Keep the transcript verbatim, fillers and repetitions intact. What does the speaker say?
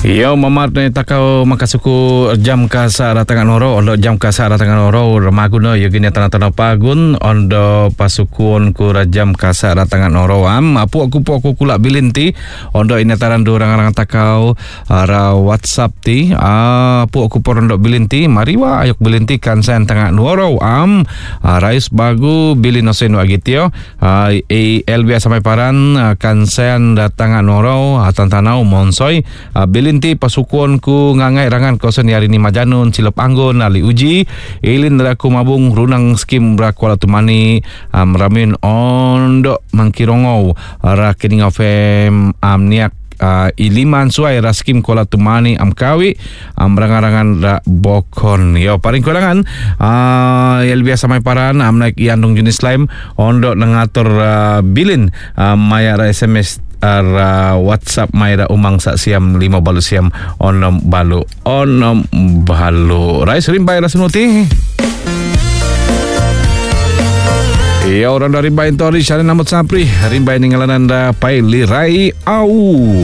Yo mamat ni takau makasuku jam kasa ratangan oro ondo jam kasa ratangan oro ramaguno yo gini tanah-tanah pagun ondo pasukun ku jam kasa ratangan oro am apu aku po aku kulak bilinti ondo ini taran do orang-orang takau ara WhatsApp ti apu aku po ondo bilinti mariwa ayok bilinti kan sen tengah oro am rais bagu bilin oseno agitio e elbia sampai paran kan sen ratangan oro tantanau monsoi bilin Inti pasukun ku ngangai rangan kosen hari ni majanun silap anggun ali uji ilin raku mabung runang skim brakwala tumani am ramin ondo mangkirongau rakini ngafem am niak Uh, iliman suai raskim kola tumani am kawi am rangan-rangan ra bokon yo paling kurangan uh, yang biasa mai paran am naik iandung jenis lain ondo nangatur uh, bilin uh, maya ra S M S ara WhatsApp mai ra umang sak siam lima balu siam onom balu onom balu rai serimbai rasunuti. Ya orang dari Bain Tori Syari Namut Sapri Rimbai ninggalan anda Pai Lirai Au